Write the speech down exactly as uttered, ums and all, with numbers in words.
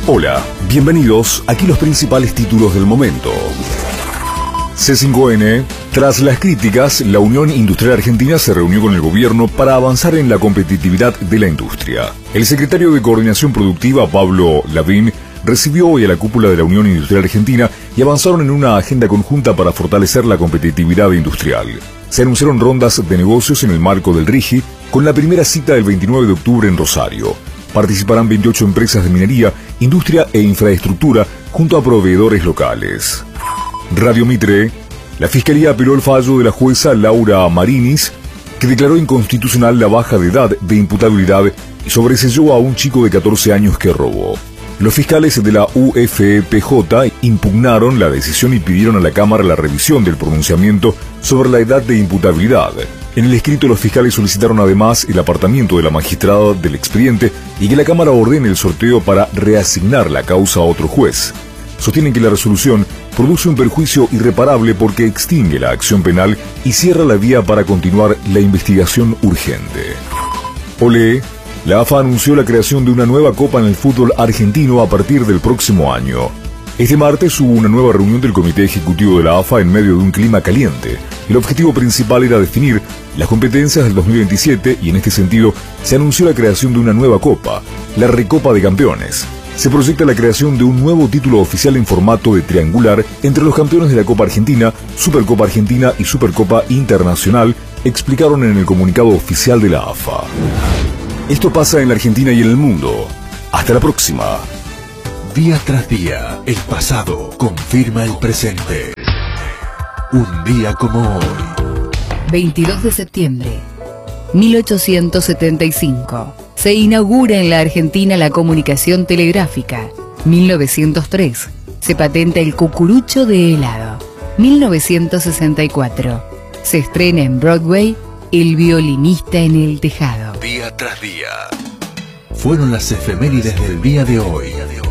Hola, bienvenidos. Aquí los principales títulos del momento. C cinco N. Tras las críticas, la Unión Industrial Argentina se reunió con el gobierno para avanzar en la competitividad de la industria. El secretario de Coordinación Productiva, Pablo Lavín, recibió hoy a la cúpula de la Unión Industrial Argentina y avanzaron en una agenda conjunta para fortalecer la competitividad industrial. Se anunciaron rondas de negocios en el marco del RIGI, con la primera cita el veintinueve de octubre en Rosario. Participarán veintiocho empresas de minería, industria e infraestructura junto a proveedores locales. Radio Mitre. La Fiscalía apeló el fallo de la jueza Laura Marinis, que declaró inconstitucional la baja de edad de imputabilidad y sobreseyó a un chico de catorce años que robó. Los fiscales de la U F E P J impugnaron la decisión y pidieron a la Cámara la revisión del pronunciamiento sobre la edad de imputabilidad. En el escrito, los fiscales solicitaron además el apartamiento de la magistrada del expediente y que la Cámara ordene el sorteo para reasignar la causa a otro juez. Sostienen que la resolución produce un perjuicio irreparable porque extingue la acción penal y cierra la vía para continuar la investigación urgente. Olé. La A F A anunció la creación de una nueva copa en el fútbol argentino a partir del próximo año. Este martes hubo una nueva reunión del Comité Ejecutivo de la A F A en medio de un clima caliente. El objetivo principal era definir las competencias del dos mil veintisiete y en este sentido se anunció la creación de una nueva copa, la Recopa de Campeones. Se proyecta la creación de un nuevo título oficial en formato de triangular entre los campeones de la Copa Argentina, Supercopa Argentina y Supercopa Internacional, explicaron en el comunicado oficial de la A F A. Esto pasa en la Argentina y en el mundo. Hasta la próxima. Día tras día, el pasado confirma el presente. Un día como hoy. veintidós de septiembre, mil ochocientos setenta y cinco. Se inaugura en la Argentina la comunicación telegráfica. mil novecientos tres. Se patenta el cucurucho de helado. mil novecientos sesenta y cuatro. Se estrena en Broadway El violinista en el tejado. Día tras día. Fueron las efemérides del día de hoy.